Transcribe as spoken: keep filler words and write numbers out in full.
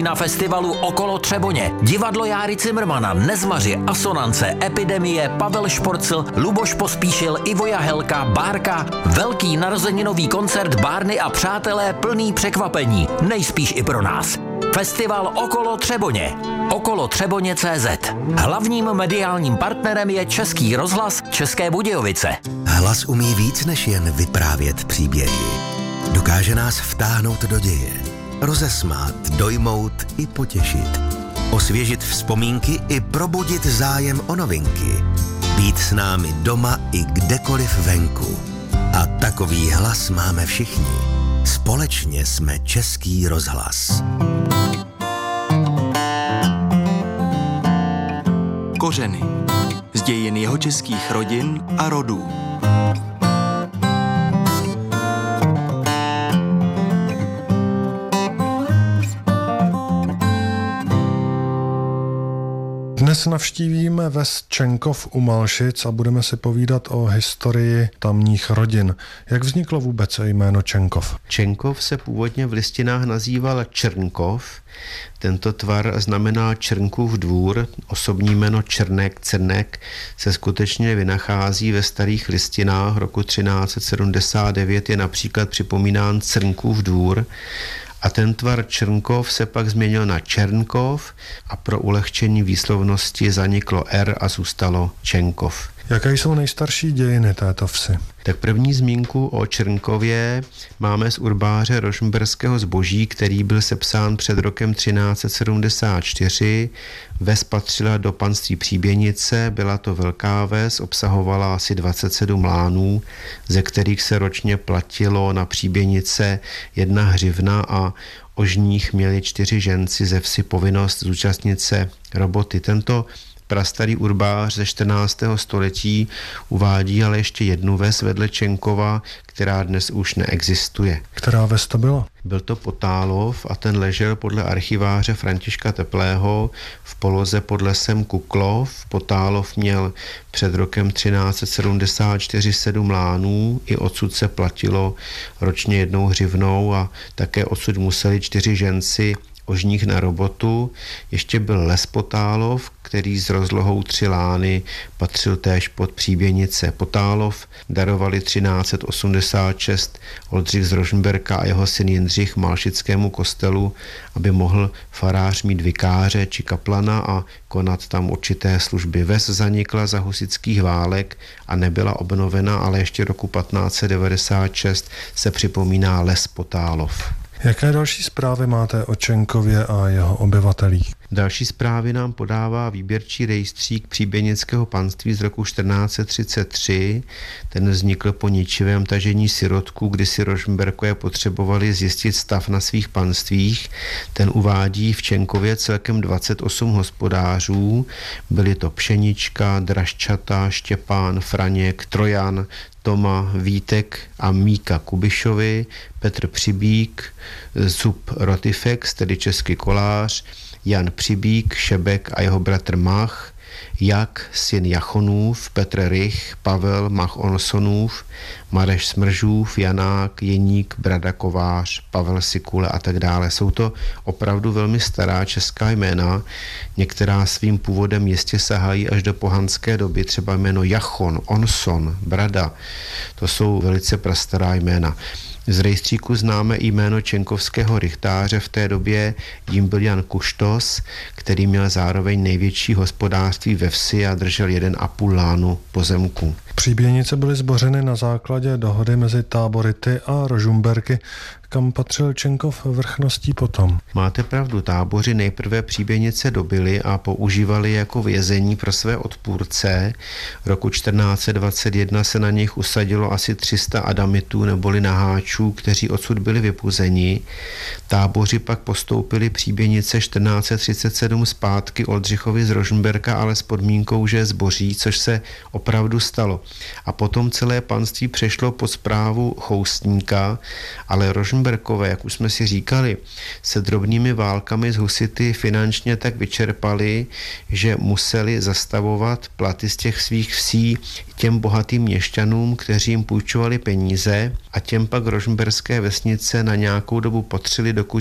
Na festivalu Okolo Třeboně divadlo Járy Cimrmana, Nezmaři, Asonance, Epidemie, Pavel Šporcl, Luboš Pospíšil, Ivoja Helka, Bárka, velký narozeninový koncert Bárny a přátelé plný překvapení, nejspíš i pro nás. Festival Okolo Třeboně. Okolo Třeboně tečka cé zet. Hlavním mediálním partnerem je Český rozhlas České Budějovice. Hlas umí víc než jen vyprávět příběhy. Dokáže nás vtáhnout do děje, rozesmát, dojmout i potěšit, osvěžit vzpomínky i probudit zájem o novinky, být s námi doma i kdekoliv venku. A takový hlas máme všichni. Společně jsme Český rozhlas. Kořeny. Z dějin jihočeských rodin a rodů. Dnes navštívíme ves Čenkov u Malšic a budeme si povídat o historii tamních rodin. Jak vzniklo vůbec jméno Čenkov? Čenkov se původně v listinách nazýval Črnkov. Tento tvar znamená Črnkův dvůr. Osobní jméno Černek, Cernek se skutečně vynachází ve starých listinách. Roku třináct set sedmdesát devět je například připomínán Crnkův dvůr. A ten tvar Črnkov se pak změnil na Černkov a pro ulehčení výslovnosti zaniklo R a zůstalo Čenkov. Jaké jsou nejstarší dějiny této vsi? Tak první zmínku o Črnkově máme z urbáře rožmberského zboží, který byl sepsán před rokem třináct set sedmdesát čtyři. Ves patřila do panství Příběnice, byla to velká ves, obsahovala asi dvacet sedm lánů, ze kterých se ročně platilo na Příběnice jedna hřivna a ožních měli čtyři ženci ze vsi povinnost zúčastnit se roboty. Tento prastarý urbář ze čtrnáctého století uvádí ale ještě jednu ves vedle Čenkova, která dnes už neexistuje. Která ves to byla? Byl to Potálov a ten ležel podle archiváře Františka Teplého v poloze pod lesem Kuklov. Potálov měl před rokem třináct set sedmdesát čtyři sedm lánů, i odsud se platilo ročně jednou hřivnou a také odsud museli čtyři ženci ožních na robotu. Ještě byl les Potálov, který s rozlohou tři lány patřil též pod Příběnice. Potálov darovali třináct set osmdesát šest Oldřich z Rožmberka a jeho syn Jindřich Malšickému kostelu, aby mohl farář mít vikáře či kaplana a konat tam určité služby. Ves zanikla za husitských válek a nebyla obnovena, ale ještě roku patnáct set devadesát šest se připomíná les Potálov. Jaké další zprávy máte o Čenkově a jeho obyvatelích? Další zprávy nám podává výběrčí rejstřík příběnického panství z roku čtrnáct set třicet tři. Ten vznikl po ničivém tažení sirotků, kdy si Rožmberkové potřebovali zjistit stav na svých panstvích. Ten uvádí v Čenkově celkem dvacet osm hospodářů. Byli to Pšenička, Dražčata, Štěpán, Franěk, Trojan, Toma, Vítek a Míka Kubišovi, Petr Přibík, Zub Rotifex, tedy český kolář, Jan Přibík, Šebek a jeho bratr Mach, Jak, syn Jachonův, Petr Rych, Pavel Mach Olsonův, Mareš Smržův, Janák, Jeník, Brada Kovář, Pavel Sikule a tak dále. Jsou to opravdu velmi stará česká jména, některá svým původem jistě sahají až do pohanské doby, třeba jméno Jachon, Onson, Brada. To jsou velice prastará jména. Z rejstříku známe i jméno čenkovského rychtáře v té době, jím byl Jan Kuštos, který měl zároveň největší hospodářství ve vsi a držel jeden a půl lánu pozemku. Příběnice byly zbořeny na základě dohody mezi Tábority a Rožumberky, kam patřil Čenkov vrchností potom. Máte pravdu, Táboři nejprve Příběnice dobili a používali jako vězení pro své odpůrce. Roku čtrnáct set dvacet jedna se na nich usadilo asi tři sta adamitů neboli naháčů, kteří odsud byli vypuzeni. Táboři pak postoupili Příběnice čtrnáct set třicet sedm zpátky Oldřichovi z Rožmberka, ale s podmínkou, že zboří, což se opravdu stalo. A potom celé panství přešlo pod správu choustníka, ale Rožmberkové, jak už jsme si říkali, se drobnými válkami z husity finančně tak vyčerpali, že museli zastavovat platy z těch svých vsí těm bohatým měšťanům, kteří jim půjčovali peníze, a těm pak rožmberské vesnice na nějakou dobu potřili, dokud